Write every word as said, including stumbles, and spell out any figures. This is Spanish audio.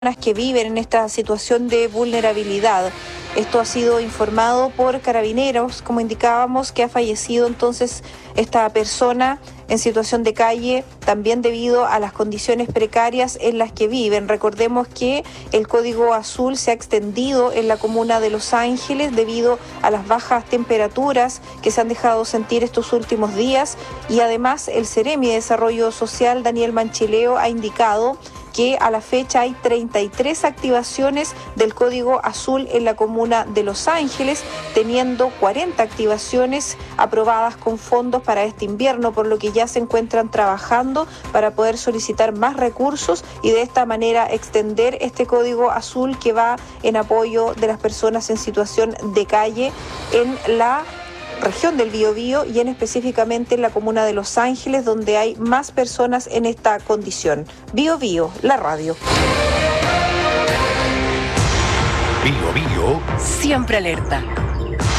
que viven en esta situación de vulnerabilidad. Esto ha sido informado por Carabineros, como indicábamos, que ha fallecido entonces esta persona en situación de calle, también debido a las condiciones precarias en las que viven. Recordemos que el Código Azul se ha extendido en la comuna de Los Ángeles debido a las bajas temperaturas que se han dejado sentir estos últimos días, y además el Ceremi de Desarrollo Social, Daniel Manchileo, ha indicado que a la fecha hay treinta y tres activaciones del Código Azul en la comuna de Los Ángeles, teniendo cuarenta activaciones aprobadas con fondos para este invierno, por lo que ya se encuentran trabajando para poder solicitar más recursos y de esta manera extender este Código Azul que va en apoyo de las personas en situación de calle en la región del Biobío y en específicamente en la comuna de Los Ángeles, donde hay más personas en esta condición. Biobío, la radio. Biobío. Siempre alerta.